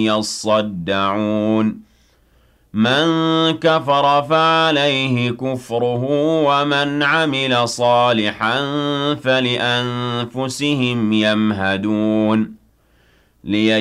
يَصَّدَّعُونَ مَن كَفَرَ فَعَلَيْهِ كُفْرُهُ وَمَنْ عَمِلَ صَالِحًا فَلِأَنفُسِهِمْ يَمْهَدُونَ